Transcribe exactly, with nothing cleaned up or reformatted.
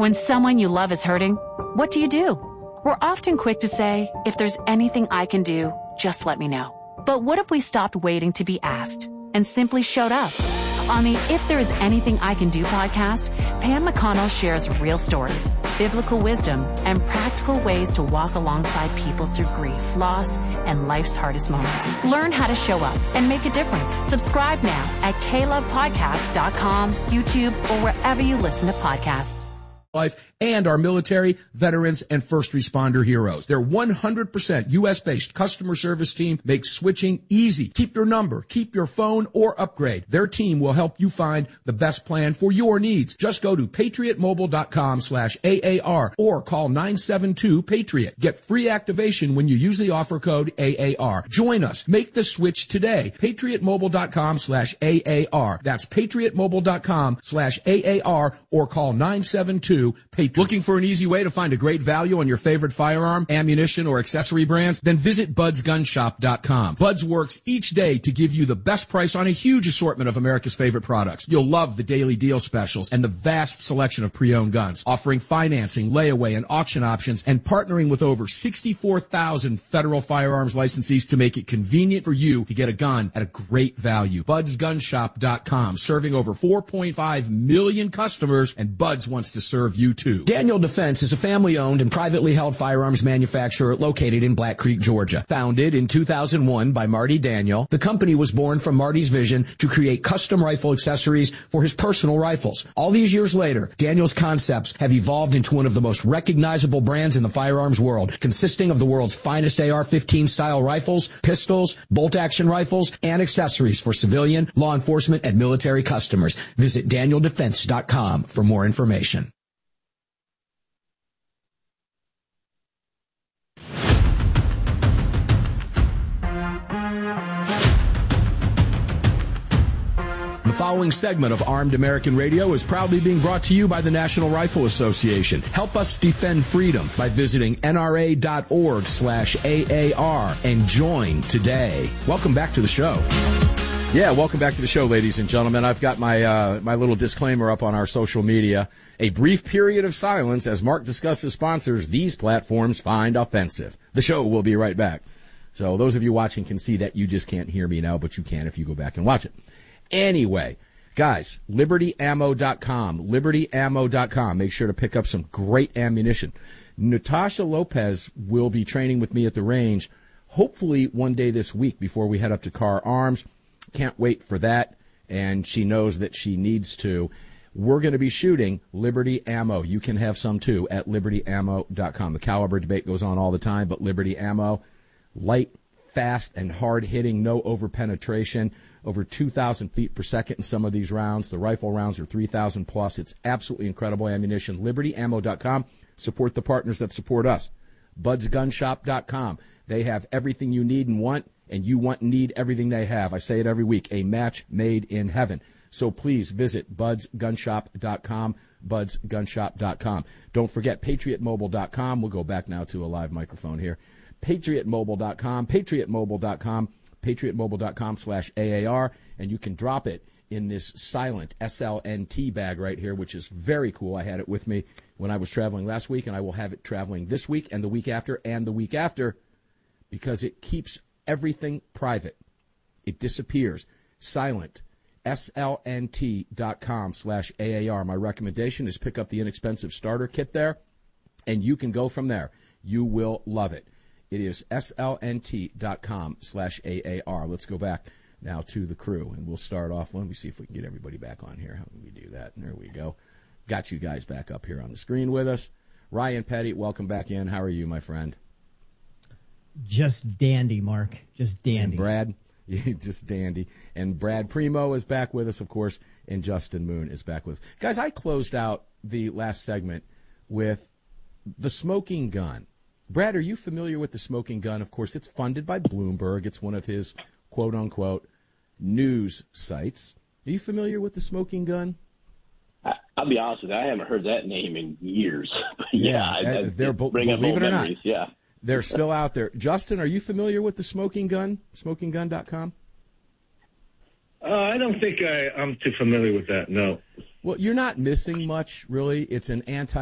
When someone you love is hurting, what do you do? We're often quick to say, if there's anything I can do, just let me know. But what if we stopped waiting to be asked and simply showed up? On the If There Is Anything I Can Do podcast, Pam McConnell shares real stories, biblical wisdom, and practical ways to walk alongside people through grief, loss, and life's hardest moments. Learn how to show up and make a difference. Subscribe now at k love podcast dot com, YouTube, or wherever you listen to podcasts. Life and our military, veterans, and first responder heroes. Their one hundred percent U S-based customer service team makes switching easy. Keep your number, keep your phone, or upgrade. Their team will help you find the best plan for your needs. Just go to patriot mobile dot com slash A A R or call nine seven two PATRIOT. Get free activation when you use the offer code A A R. Join us. Make the switch today. patriot mobile dot com slash A A R. That's patriot mobile dot com slash A A R or call nine seven two PATRIOT. Looking for an easy way to find a great value on your favorite firearm, ammunition, or accessory brands? Then visit buds gun shop dot com. Buds works each day to give you the best price on a huge assortment of America's favorite products. You'll love the daily deal specials and the vast selection of pre-owned guns, offering financing, layaway, and auction options, and partnering with over sixty-four thousand federal firearms licensees to make it convenient for you to get a gun at a great value. buds gun shop dot com, serving over four point five million customers, and Buds wants to serve you too. Daniel Defense is a family-owned and privately held firearms manufacturer located in Black Creek, Georgia. Founded in two thousand one by Marty Daniel, the company was born from Marty's vision to create custom rifle accessories for his personal rifles. All these years later, Daniel's concepts have evolved into one of the most recognizable brands in the firearms world, consisting of the world's finest A R fifteen style rifles, pistols, bolt-action rifles, and accessories for civilian, law enforcement, and military customers. Visit daniel defense dot com for more information. The following segment of Armed American Radio is proudly being brought to you by the National Rifle Association. Help us defend freedom by visiting N R A dot org slash A A R and join today. Welcome back to the show. Yeah, welcome back to the show, ladies and gentlemen. I've got my uh, my little disclaimer up on our social media. A brief period of silence as Mark discusses sponsors these platforms find offensive. The show will be right back. So those of you watching can see that you just can't hear me now, but you can if you go back and watch it. Anyway, guys, liberty ammo dot com, liberty ammo dot com. Make sure to pick up some great ammunition. Natasha Lopez will be training with me at the range, hopefully one day this week before we head up to Carr Arms. Can't wait for that, and she knows that she needs to. We're going to be shooting Liberty Ammo. You can have some, too, at liberty ammo dot com. The caliber debate goes on all the time, but Liberty Ammo, light, fast, and hard-hitting, no over-penetration. Over two thousand feet per second in some of these rounds. The rifle rounds are three thousand plus. It's absolutely incredible ammunition. liberty ammo dot com. Support the partners that support us. buds gun shop dot com. They have everything you need and want, and you want and need everything they have. I say it every week, a match made in heaven. So please visit buds gun shop dot com, buds gun shop dot com. Don't forget patriot mobile dot com. We'll go back now to a live microphone here. patriot mobile dot com, patriot mobile dot com. patriot mobile dot com slash A A R, and you can drop it in this silent S L N T bag right here, which is very cool. I had it with me when I was traveling last week, and I will have it traveling this week and the week after and the week after because it keeps everything private. It disappears. Silent. S L N T dot com slash A A R. My recommendation is pick up the inexpensive starter kit there, and you can go from there. You will love it. It is S L N T dot com slash A A R. Let's go back now to the crew, and we'll start off. Let me see if we can get everybody back on here. How can we do that? There we go. Got you guys back up here on the screen with us. Ryan Petty, welcome back in. How are you, my friend? Just dandy, Mark. Just dandy. And Brad, just dandy. And Brad Primo is back with us, of course, and Justin Moon is back with us. Guys, I closed out the last segment with the smoking gun. Brad, are you familiar with the smoking gun? Of course, it's funded by Bloomberg. It's one of his quote-unquote news sites. Are you familiar with the smoking gun? I, I'll be honest with you, I haven't heard that name in years. yeah, yeah I, I, they're bring up believe old it or memories. not. Yeah, they're still out there. Justin, are you familiar with the smoking gun? smoking gun dot com? Uh, I don't think I, I'm too familiar with that, no. Well, you're not missing much, really. It's an anti